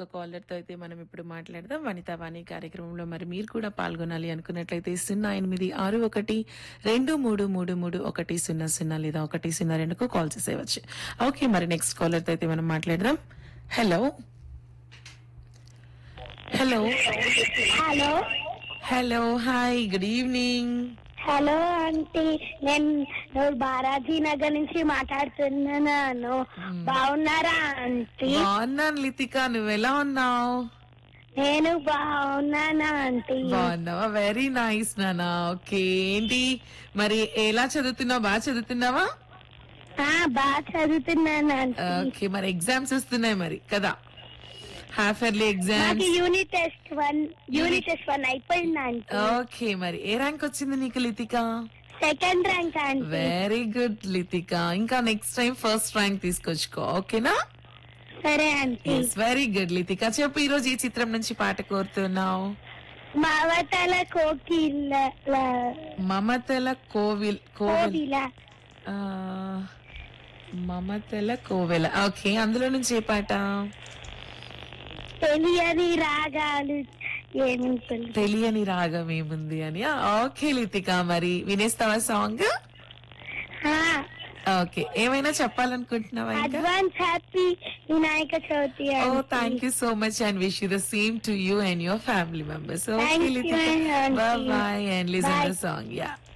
మరొక కాలర్ తో అయితే మనం ఇప్పుడు మాట్లాడదాం వనితా వాణి కార్యక్రమంలో. మరి మీరు కూడా పాల్గొనాలి అనుకున్నట్లయితే 086123333100 లేదా 102కు కాల్ చేసేయవచ్చు. ఓకే, మరి నెక్స్ట్ కాలర్ తో అయితే మనం మాట్లాడదాం. Hello hello hello hello, hi, good evening. Hello aunty, నేను బారాజీ నగర్ నుంచి మాట్లాడుతున్నాను. బాగున్నారా ఆంటీ? బాగున్నాను లితిక, నువ్వెలా ఉన్నావు? నేను బాగున్నాను ఆంటీ. బాగున్నావా? వెరీ నైస్ నానా. ఓకే, ఏంటి మరి ఎలా చదువుతున్నావు? బాగా చదువుతున్నావా? బాగా చదువుతున్నాను ఆంటీ. ఓకే, మరి ఎగ్జామ్స్ వస్తున్నాయి మరి కదా, హాఫ్ ఇయర్లీ నాకు ఎగ్జామ్స్. యూనిట్ టెస్ట్ వన్ అయిపోయింది ఆంటీ. ఓకే, మరి ఏ ర్యాంక్ వచ్చింది నీకు Lithika? Second rank aunty. Very good Lithika, ఇంకా నెక్స్ట్ టైం ఫస్ట్ ర్యాంక్ తీసుకొచ్చుకో, ఓకేనా? సరే ఆంటీ. Very good Lithika. చెప్పు, ఈ రోజు ఈ చిత్రం నుంచి పాట కోరుతున్నావు? మమతల కోకిల మమతల కోవిల్ కోవిల ఆ, మమతల కోవెల. ఓకే, అందులో నుంచి ఏ పాట? తెలియని రాగాలు ఏముంటుంది. తెలియని రాగం ఏముంది అని. ఓకే లితిక, మరి వినేస్తావా సాంగ్? ఓకే, ఏమైనా చెప్పాలనుకుంటున్నావా ఇంకా? Advance happy Vinayaka Chavithi. Oh, thank you so much and wish you the same to you and your family members. Okay Thank you, Lithika, aunty. Bye bye and listen the Bye. Song. Yeah.